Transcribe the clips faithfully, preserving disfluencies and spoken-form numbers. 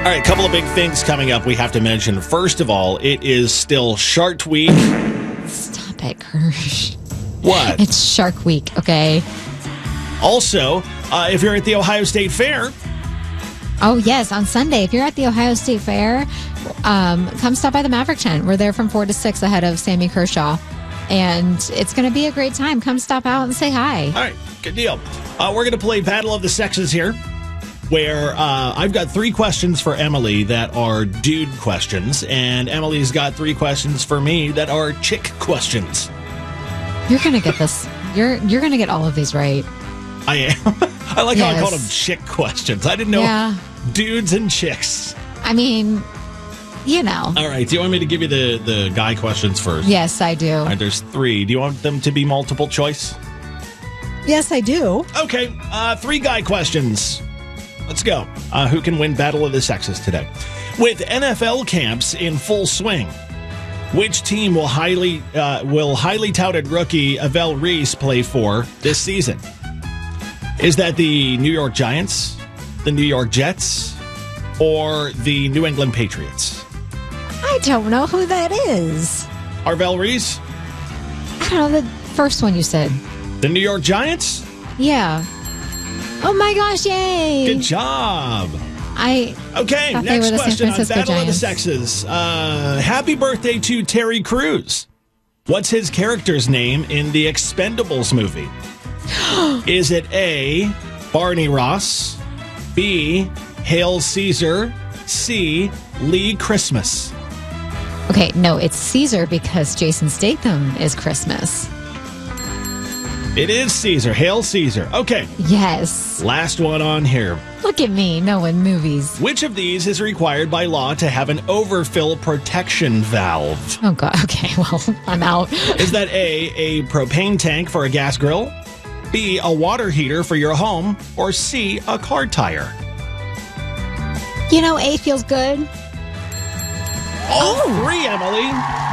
All right, a couple of big things coming up we have to mention. First of all, it is still Shark Week. Stop it, Kirsch. What? It's Shark Week, okay? Also, uh, if you're at the Ohio State Fair. Oh, yes, on Sunday. If you're at the Ohio State Fair, um, come stop by the Maverick Tent. We're there from four to six ahead of Sammy Kershaw. And it's going to be a great time. Come stop out and say hi. All right, good deal. Uh, we're going to play Battle of the Sexes here, where uh, I've got three questions for Emily that are dude questions, and Emily's got three questions for me that are chick questions. You're going to get this. You're you're going to get all of these right. I am. I like Yes. how I called them chick questions. I didn't know Yeah. dudes and chicks. I mean, you know. All right, do you want me to give you the, the guy questions first? Yes, I do. All right, there's three. Do you want them to be multiple choice? Yes, I do. Okay, uh, three guy questions. Let's go. Uh, who can win Battle of the Sexes today? With N F L camps in full swing, which team will highly uh, will highly touted rookie Avell Reese play for this season? Is that the New York Giants, the New York Jets, or the New England Patriots? I don't know who that is. Avell Reese? I don't know the first one you said. The New York Giants? Yeah. Oh my gosh, yay. Good job. I Okay, thought they next were the San question on Francisco Battle of the Giants. Sexes. Uh, happy birthday to Terry Crews. What's his character's name in the Expendables movie? Is it A, Barney Ross, B, Hail Caesar, C, Lee Christmas? Okay, no, it's Caesar because Jason Statham is Christmas. It is Caesar. Hail Caesar. Okay, Yes. last one on here. Look at me knowing movies. Which of these is required by law to have an overfill protection valve? Oh, God. Okay, well, I'm out. Is that A, a propane tank for a gas grill, B, a water heater for your home, or C, a car tire? You know, A feels good. All three, Emily.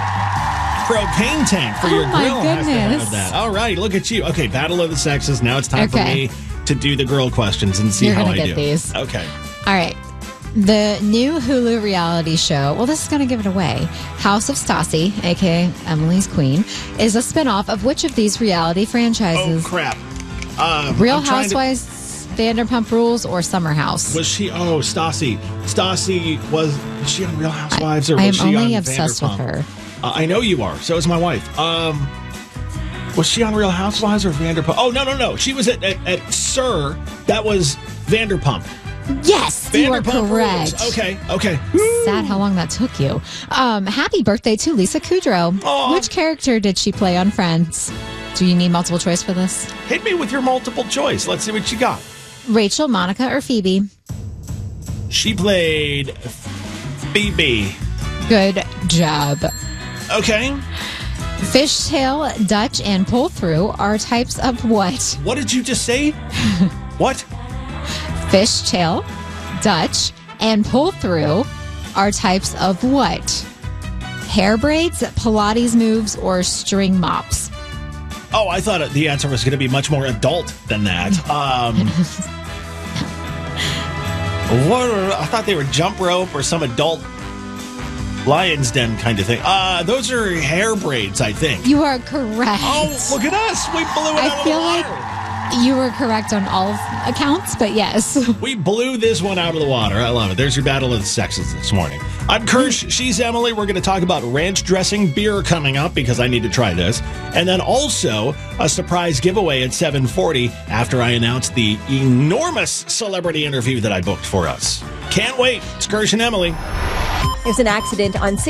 Propane tank for your Oh, my grill has to have goodness. that. All right, look at you. Okay, Battle of the Sexes. Now it's time Okay. for me to do the girl questions and see You're how gonna I get do. these. Okay. All right. The new Hulu reality show, well, this is going to give it away. House of Stassi, a k a. Emily's Queen, is a spinoff of which of these reality Oh, franchises? crap. Uh, Real I'm trying to- Housewives, Vanderpump Rules, or Summer House? Was she? Oh, Stassi. Stassi was. Was she on Real Housewives or I was am she only on obsessed Vanderpump? with her. Uh, I know you are. So is my wife. Um, was she on Real Housewives or Vanderpump? Oh no, no, no. She was at at, at Sir. That was Vanderpump. Yes, you are Vanderpump correct. Rules. Okay, okay. Sad how long that took you. Um, happy birthday to Lisa Kudrow. Aw. Which character did she play on Friends? Do you need multiple choice for this? Hit me with your multiple choice. Let's see what you got. Rachel, Monica, or Phoebe? She played Phoebe. Good job. Okay. Fishtail, Dutch, and pull through are types of what? What did you just say? What? Fishtail, Dutch, and pull through are types of what? Hair braids, Pilates moves, or string mops? Oh, I thought the answer was going to be much more adult than that. Um, what? are- I thought they were jump rope or some adult lion's den kind of thing. Uh, those are hair braids, I think. You are correct. Oh, look at us. We blew it I out of feel the like water. you were correct on all accounts, but yes. We blew this one out of the water. I love it. There's your Battle of the Sexes this morning. I'm Kirsch. She's Emily. We're going to talk about ranch dressing beer coming up because I need to try this. And then also a surprise giveaway at seven forty after I announce the enormous celebrity interview that I booked for us. Can't wait. It's Kirsch and Emily. There's an accident on